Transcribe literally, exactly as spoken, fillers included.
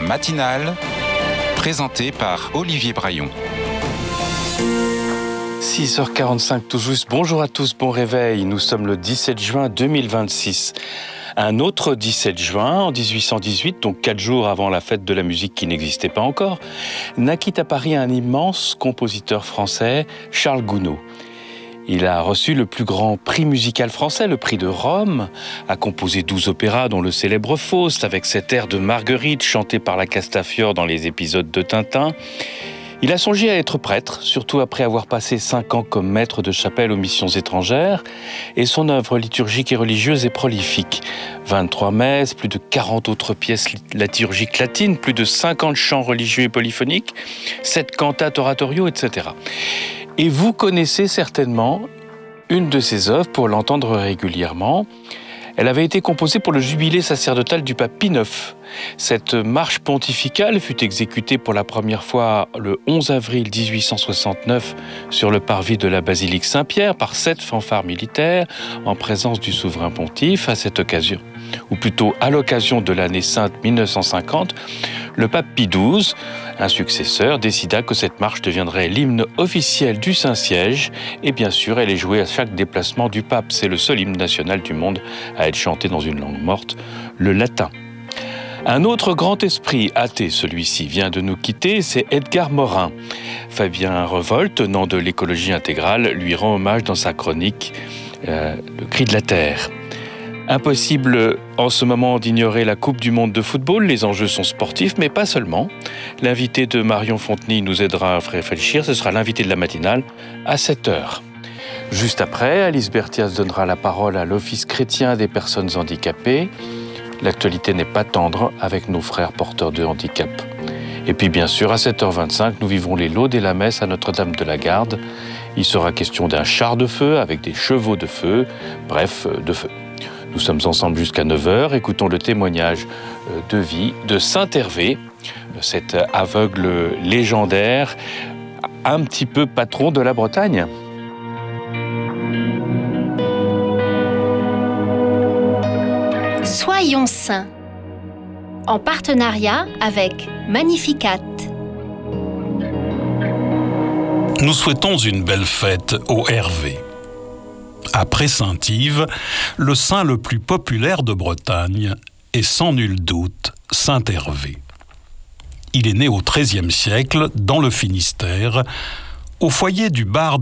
matinale, présentée par Olivier Braillon. six heures quarante-cinq tout juste. Bonjour à tous, bon réveil. Nous sommes le dix-sept juin deux mille vingt-six. Un autre dix-sept juin, en dix-huit cent dix-huit, donc quatre jours avant la fête de la musique qui n'existait pas encore, naquit à Paris un immense compositeur français, Charles Gounod. Il a reçu le plus grand prix musical français, le prix de Rome, a composé douze opéras dont le célèbre Faust, avec cet air de Marguerite chanté par la Castafiore dans les épisodes de Tintin. Il a songé à être prêtre, surtout après avoir passé cinq ans comme maître de chapelle aux missions étrangères, et son œuvre liturgique et religieuse est prolifique. vingt-trois messes, plus de quarante autres pièces liturgiques latines, plus de cinquante chants religieux et polyphoniques, sept cantates oratoriaux, et cetera. Et vous connaissez certainement une de ses œuvres pour l'entendre régulièrement. Elle avait été composée pour le jubilé sacerdotal du pape Pie neuf. Cette marche pontificale fut exécutée pour la première fois le onze avril dix-huit cent soixante-neuf sur le parvis de la basilique Saint-Pierre par sept fanfares militaires en présence du souverain pontife. À cette occasion, ou plutôt à l'occasion de l'année sainte mille neuf cent cinquante, le pape Pie douze, un successeur, décida que cette marche deviendrait l'hymne officiel du Saint-Siège et bien sûr elle est jouée à chaque déplacement du pape. C'est le seul hymne national du monde à être chanté dans une langue morte, le latin. Un autre grand esprit, athée celui-ci, vient de nous quitter, c'est Edgar Morin. Fabien Revolt, tenant de l'écologie intégrale, lui rend hommage dans sa chronique euh, « Le cri de la terre ». Impossible en ce moment d'ignorer la Coupe du monde de football, les enjeux sont sportifs, mais pas seulement. L'invité de Marion Fontenay nous aidera à réfléchir, ce sera l'invité de la matinale à sept heures. Juste après, Alice Berthias donnera la parole à l'Office chrétien des personnes handicapées. L'actualité n'est pas tendre avec nos frères porteurs de handicap. Et puis bien sûr, à sept heures vingt-cinq, nous vivrons les laudes et la messe à Notre-Dame de la Garde. Il sera question d'un char de feu avec des chevaux de feu, bref, de feu. Nous sommes ensemble jusqu'à neuf heures, écoutons le témoignage de vie de Saint Hervé, cet aveugle légendaire, un petit peu patron de la Bretagne. Soyons saints, en partenariat avec Magnificat. Nous souhaitons une belle fête au Hervé. Après Saint-Yves, le saint le plus populaire de Bretagne est sans nul doute Saint Hervé. Il est né au treizième siècle dans le Finistère, au foyer du barde